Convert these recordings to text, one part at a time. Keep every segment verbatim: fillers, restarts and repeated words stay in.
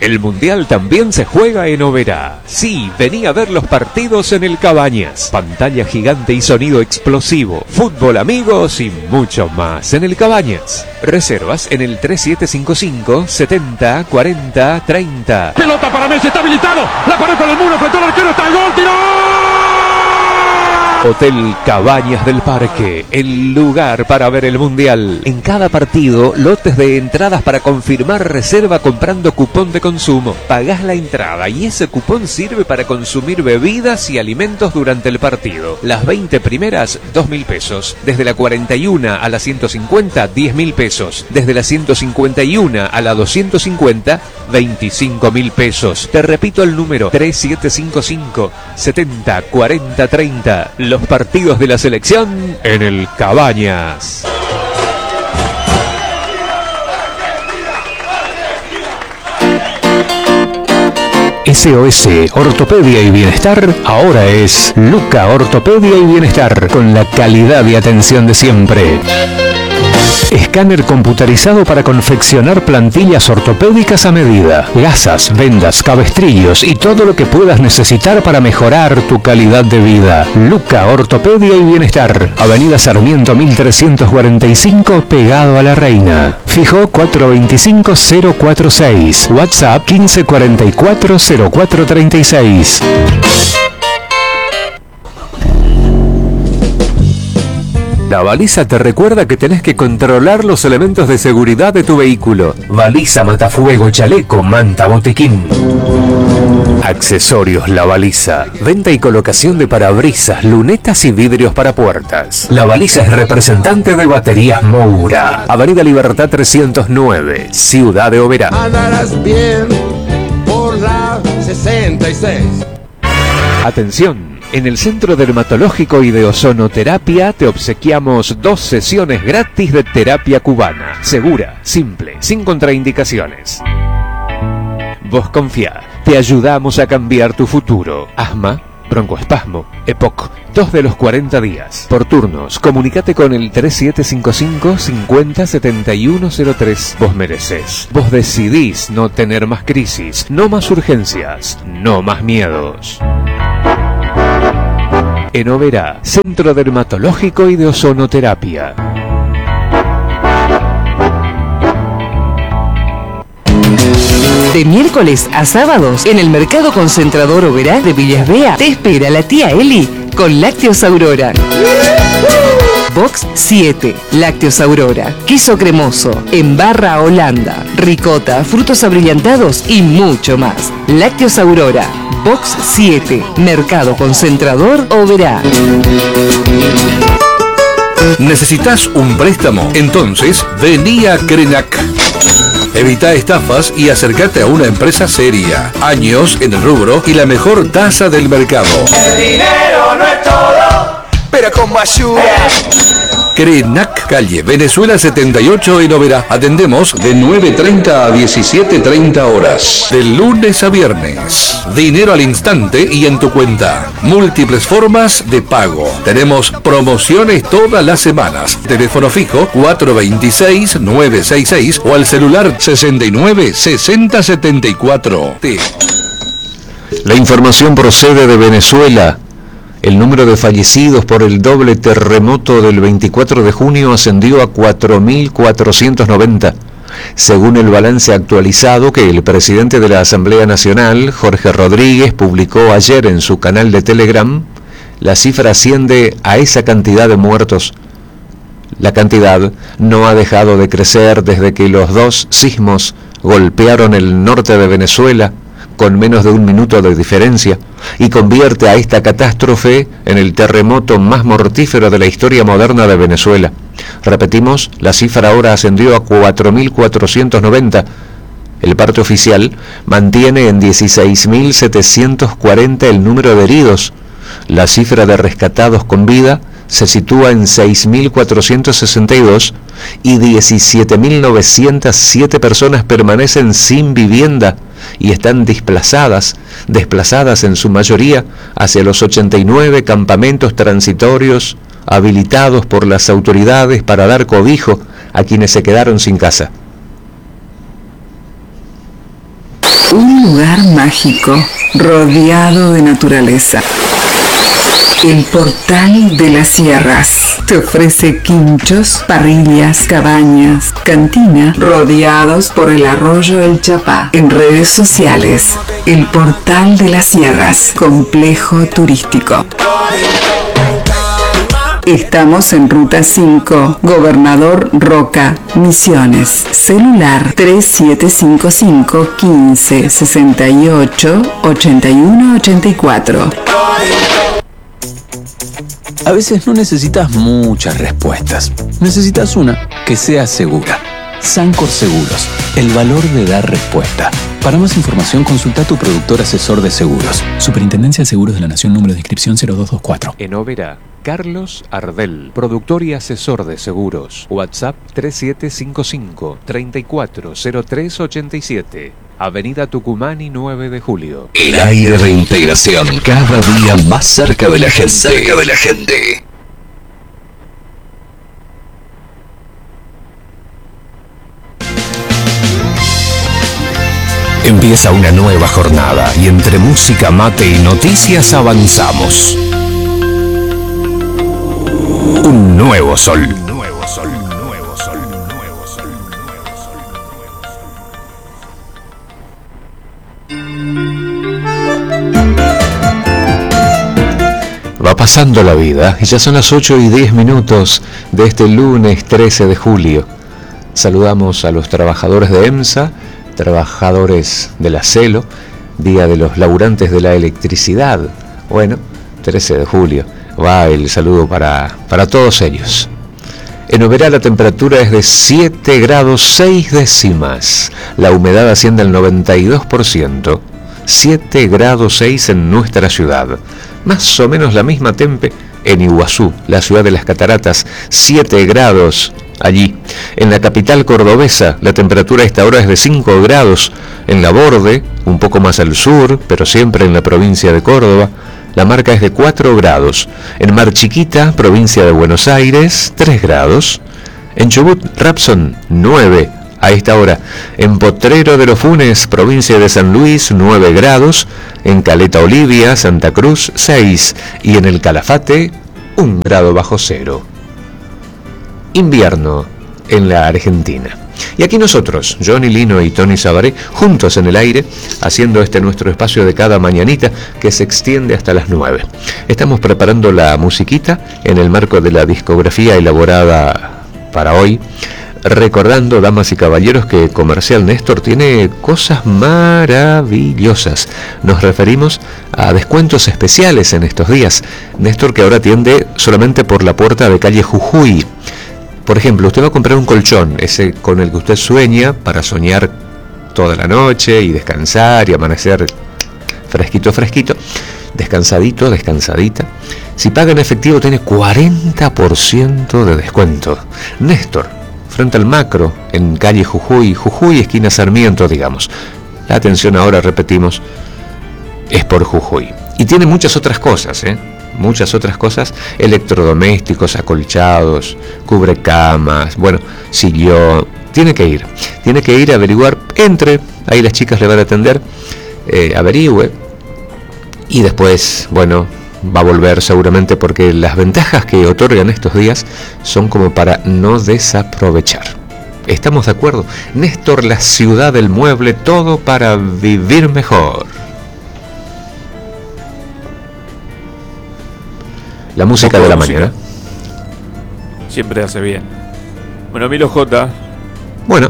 El Mundial también se juega en Oberá. Sí, vení a ver los partidos en el Cabañas. Pantalla gigante y sonido explosivo. Fútbol, amigos y mucho más en el Cabañas. Reservas en el tres siete cinco cinco, setenta, cuarenta, treinta. Pelota para Messi, está habilitado. La pared con el muro, frente al arquero, está el gol, tiró. Hotel Cabañas del Parque, el lugar para ver el Mundial. En cada partido, lotes de entradas para confirmar reserva comprando cupón de consumo. Pagás la entrada y ese cupón sirve para consumir bebidas y alimentos durante el partido. Las veinte primeras, dos mil pesos. Desde la cuarenta y una a la ciento cincuenta, diez mil pesos. Desde la ciento cincuenta y una a la doscientos cincuenta, veinticinco mil pesos. Te repito el número, tres siete cinco cinco, setenta, cuarenta, treinta. Los partidos de la selección en el Cabañas. S O S Ortopedia y Bienestar ahora es Luca Ortopedia y Bienestar, con la calidad y atención de siempre. Escáner computarizado para confeccionar plantillas ortopédicas a medida, gasas, vendas, cabestrillos y todo lo que puedas necesitar para mejorar tu calidad de vida. Luca Ortopedia y Bienestar, Avenida Sarmiento mil trescientos cuarenta y cinco, pegado a La Reina. Fijo cuatro dos cinco, cero cuatro seis, WhatsApp quince cuarenta y cuatro, cero cuatro treinta y seis. La baliza te recuerda que tenés que controlar los elementos de seguridad de tu vehículo. Baliza, matafuego, chaleco, manta, botiquín. Accesorios La Baliza. Venta y colocación de parabrisas, lunetas y vidrios para puertas. La Baliza es representante de Baterías Moura. Avenida Libertad trescientos nueve, Ciudad de Oberá. Andarás bien por la sesenta y seis. Atención. En el Centro Dermatológico y de Ozonoterapia te obsequiamos dos sesiones gratis de terapia cubana. Segura, simple, sin contraindicaciones. Vos confía, te ayudamos a cambiar tu futuro. Asma, broncoespasmo, E P O C, dos de los cuarenta días. Por turnos, comunicate con el tres siete cinco cinco, cincuenta, setenta y uno cero tres. Vos mereces. Vos decidís no tener más crisis, no más urgencias, no más miedos. En Oberá, Centro Dermatológico y de Ozonoterapia. De miércoles a sábados, en el Mercado Concentrador Oberá de Villas Bea, te espera la tía Eli con Lácteos Aurora. Box siete, Lácteos Aurora, queso cremoso, en barra Holanda, ricota, frutos abrillantados y mucho más. Lácteos Aurora, Box siete, Mercado Concentrador Oberá. ¿Necesitas un préstamo? Entonces, vení a Crenac. Evita estafas y acércate a una empresa seria. Años en el rubro y la mejor tasa del mercado. El dinero no es todo, pero como ayuda. Crenac, calle Venezuela setenta y ocho en Oberá. Atendemos de nueve treinta a diecisiete treinta horas. De lunes a viernes. Dinero al instante y en tu cuenta. Múltiples formas de pago. Tenemos promociones todas las semanas. Teléfono fijo cuatro dos seis, nueve seis seis o al celular sesenta y nueve, sesenta setenta y cuatro. La información procede de Venezuela. El número de fallecidos por el doble terremoto del veinticuatro de junio ascendió a cuatro mil cuatrocientos noventa, según el balance actualizado que el presidente de la Asamblea Nacional, Jorge Rodríguez, publicó ayer en su canal de Telegram. La cifra asciende a esa cantidad de muertos. La cantidad no ha dejado de crecer desde que los dos sismos golpearon el norte de Venezuela, con menos de un minuto de diferencia, y convierte a esta catástrofe en el terremoto más mortífero de la historia moderna de Venezuela. Repetimos, la cifra ahora ascendió a cuatro mil cuatrocientos noventa. El parte oficial mantiene en dieciséis mil setecientos cuarenta el número de heridos. La cifra de rescatados con vida se sitúa en seis mil cuatrocientos sesenta y dos y diecisiete mil novecientos siete personas permanecen sin vivienda y están desplazadas, desplazadas en su mayoría hacia los ochenta y nueve campamentos transitorios habilitados por las autoridades para dar cobijo a quienes se quedaron sin casa. Un lugar mágico, rodeado de naturaleza. El Portal de las Sierras te ofrece quinchos, parrillas, cabañas, cantina, rodeados por el arroyo El Chapá. En redes sociales, El Portal de las Sierras, complejo turístico. Estamos en Ruta cinco, Gobernador Roca, Misiones. Celular tres siete cinco cinco, quince, sesenta y ocho, ochenta y uno, ochenta y cuatro. A veces no necesitas muchas respuestas. Necesitas una que sea segura. Sancor Seguros, el valor de dar respuesta. Para más información, consulta a tu productor asesor de seguros. Superintendencia de Seguros de la Nación, número de inscripción cero dos dos cuatro. En Oberá, Carlos Ardel, productor y asesor de seguros. WhatsApp tres siete cinco cinco, treinta y cuatro, cero tres ochenta y siete. Avenida Tucumán y nueve de julio. El aire de integración, cada día más cerca de la gente. Cerca de la gente. Empieza una nueva jornada y entre música, mate y noticias avanzamos. Un nuevo sol. Nuevo sol, nuevo sol, nuevo sol, nuevo sol, nuevo sol. Va pasando la vida y ya son las ocho y diez minutos de este lunes trece de julio. Saludamos a los trabajadores de EMSA, trabajadores de la CELO, Día de los Laburantes de la Electricidad. Bueno, trece de julio, va el saludo para, para todos ellos. En Oberá la temperatura es de siete grados seis décimas, la humedad asciende al noventa y dos por ciento, siete grados seis en nuestra ciudad, más o menos la misma tempe en Iguazú, la ciudad de las cataratas, siete grados. Allí, en la capital cordobesa, la temperatura a esta hora es de cinco grados. En Laborde, un poco más al sur, pero siempre en la provincia de Córdoba, la marca es de cuatro grados. En Mar Chiquita, provincia de Buenos Aires, tres grados. En Chubut, Rapson, nueve a esta hora. En Potrero de los Funes, provincia de San Luis, nueve grados. En Caleta Olivia, Santa Cruz, seis. Y en el Calafate, un grado bajo cero. Invierno en la Argentina. Y aquí nosotros, Johnny Lino y Tony Sabaré, juntos en el aire, haciendo este nuestro espacio de cada mañanita que se extiende hasta las nueve. Estamos preparando la musiquita en el marco de la discografía elaborada para hoy, recordando, damas y caballeros, que Comercial Néstor tiene cosas maravillosas. Nos referimos a descuentos especiales en estos días. Néstor, que ahora atiende solamente por la puerta de calle Jujuy. Por ejemplo, usted va a comprar un colchón, ese con el que usted sueña para soñar toda la noche y descansar y amanecer fresquito, fresquito, descansadito, descansadita. Si paga en efectivo tiene cuarenta por ciento de descuento. Néstor, frente al Macro, en calle Jujuy, Jujuy, esquina Sarmiento, digamos. La atención ahora, repetimos, es por Jujuy. Y tiene muchas otras cosas, ¿eh? Muchas otras cosas, electrodomésticos, acolchados, cubrecamas, bueno, sillón. Tiene que ir, tiene que ir a averiguar, entre, ahí las chicas le van a atender, eh, averigüe, y después, bueno, va a volver seguramente, porque las ventajas que otorgan estos días son como para no desaprovechar. ¿Estamos de acuerdo? Néstor, la ciudad del mueble, todo para vivir mejor. La música de la música. Mañana. Siempre hace bien. Bueno, Milo J. Bueno.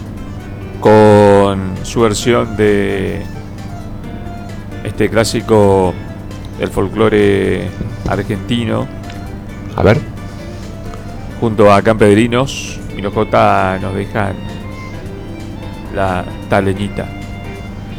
Con su versión de este clásico del folclore argentino. A ver. Junto a Campedrinos, Milo J nos dejan la taleñita.